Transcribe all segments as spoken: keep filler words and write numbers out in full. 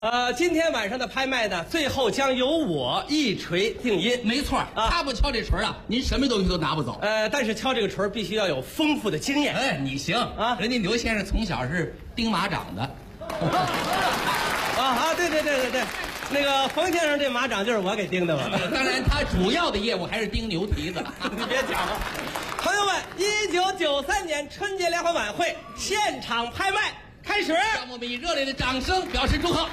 呃，今天晚上的拍卖呢，最后将由我一锤定音。 没错啊，他不敲这锤啊，您什么东西都拿不走。 呃，但是敲这个锤必须要有丰富的经验。 哎，你行啊，人家牛先生从小是钉马掌的。 啊啊，对对对对对，那个冯先生这马掌就是我给钉的嘛。 当然，他主要的业务还是钉牛蹄子。 你别讲了，朋友们，一九九三年春节联欢晚会现场拍卖开始， 让我们以热烈的掌声表示祝贺。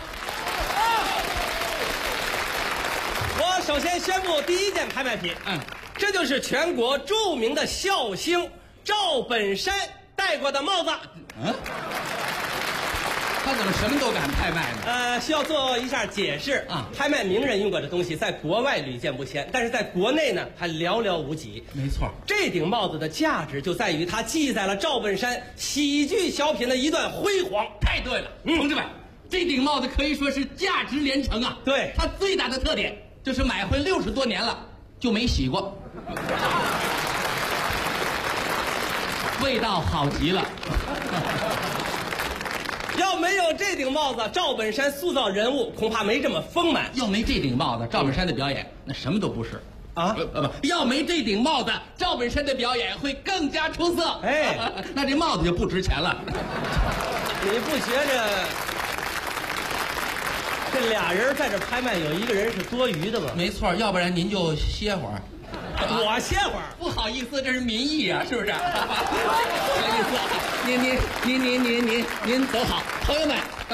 我首先宣布第一件拍卖品， 嗯， 这就是全国著名的笑星赵本山戴过的帽子。 嗯，他怎么什么都敢拍卖呢？ 呃，需要做一下解释啊。 拍卖名人用过的东西，在国外屡见不鲜，但是在国内呢，还寥寥无几。 没错， 这顶帽子的价值就在于它记载了赵本山喜剧小品的一段辉煌。 太对了，嗯、同志们，这顶帽子可以说是价值连城啊。 对， 它最大的特点就是买回六十多年了就没洗过，味道好极了。 要没有这顶帽子，赵本山塑造人物恐怕没这么丰满。 要没这顶帽子，赵本山的表演那什么都不是啊！ 呃不，要没这顶帽子，赵本山的表演会更加出色。 哎， 那这帽子就不值钱了。 你不觉着这俩人在这拍卖，有一个人是多余的吗？ 没错，要不然您就歇会儿。 我歇会儿， 不好意思，这是民意啊，是不是？不好意思，您您您您您您您走好，朋友们。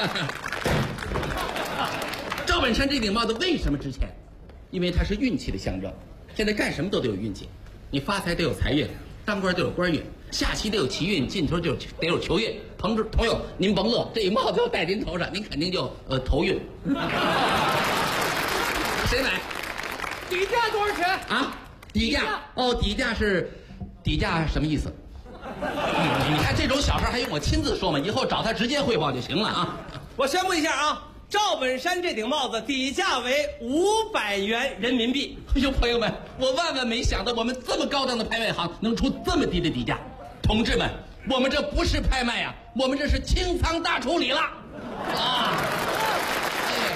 赵本山这顶帽子为什么值钱？因为它是运气的象征。现在干什么都得有运气，你发财得有财运，当官得有官运，下棋得有棋运，进球就得有球运。同志朋友，您甭乐，这帽子要戴您头上，您肯定就呃头运。谁买？ 底价多少钱啊？底价哦，底价是底价什么意思？你看这种小事还用我亲自说吗？以后找他直接汇报就行了啊！ 我宣布一下啊，赵本山这顶帽子底价为五百元人民币。 哎呦，朋友们，我万万没想到我们这么高档的拍卖行能出这么低的底价。同志们，我们这不是拍卖呀、啊，我们这是清仓大处理了啊！ 哎，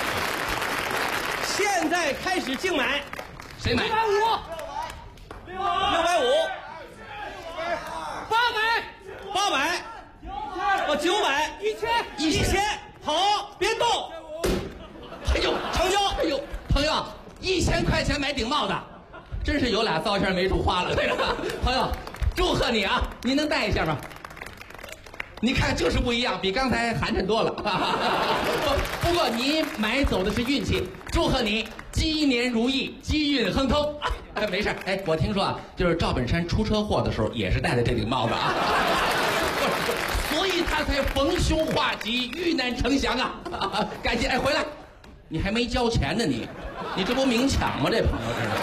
现在开始竞买。 谁买？ 六百五， 六百五， 八百， 八百，哦，九百， 一千， 一千，好，别动。 哎呦， 成交！ 哎呦，朋友，一千块钱买顶帽子，真是有俩糟钱没处花了。对了，朋友，祝贺你啊！您能戴一下吗？你看，就是不一样，比刚才寒碜多了。不过您买走的是运气，祝贺你鸡年如意，机运亨通。哎，没事。哎，我听说啊，就是赵本山出车祸的时候也是戴的这顶帽子啊，所以他才逢凶化吉，遇难成祥啊。感谢。哎，回来，你还没交钱呢，你，你这不明抢吗？这朋友这是。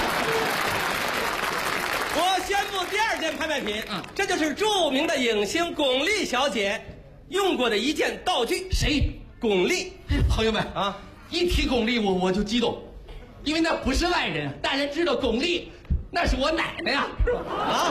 我宣布第二件拍卖品， 嗯， 这就是著名的影星巩俐小姐用过的一件道具。 谁？ 巩俐。 朋友们啊， 一提巩俐我我就激动，因为那不是外人，大家知道巩俐那是我奶奶呀，是吧？ 啊，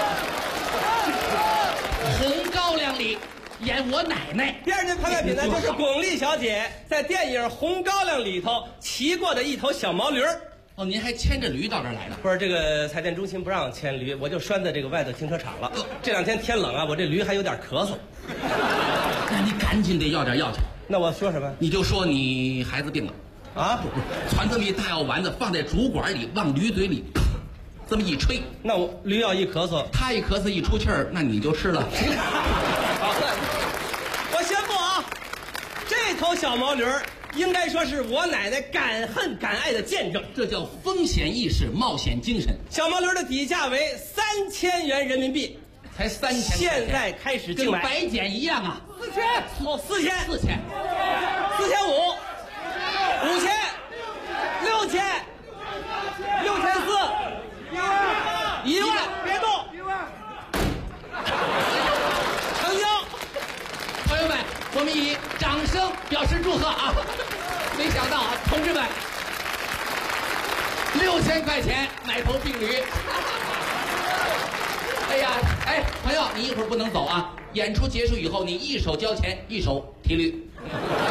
红高粱里演我奶奶。 第二件拍卖品呢，就是巩俐小姐在电影《红高粱》里头骑过的一头小毛驴儿。 哦，您还牵着驴到这儿来了？ 不是，这个彩电中心不让牵驴，我就拴在这个外头停车场了。这两天天冷啊，我这驴还有点咳嗽。 那你赶紧得要点药去。 那我说什么？ 你就说你孩子病了啊， 传这么一大药丸子放在竹管里，往驴嘴里这么一吹， 那我驴要一咳嗽， 他一咳嗽一出气儿，那你就吃了。 我宣布啊，这头小毛驴儿应该说是我奶奶敢恨敢爱的见证， 这叫风险意识、冒险精神。 小毛驴的底价为三千元人民币， 才三千， 现在开始竞买， 跟白捡一样啊！ 四千， 哦，四千， 四千， 四千五，五千，六千，六千四，一万，别动， 一万， 成交。 朋友们，我们以掌声表示祝贺啊！没想到啊，同志们，六千块钱买头病驴。哎呀，哎，朋友，你一会儿不能走啊！演出结束以后，你一手交钱，一手提驴。